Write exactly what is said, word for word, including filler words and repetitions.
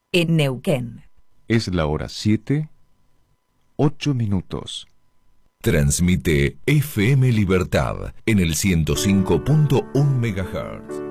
en Neuquén. Es la hora siete, ocho minutos. Transmite F M Libertad en el ciento cinco punto uno megahertz.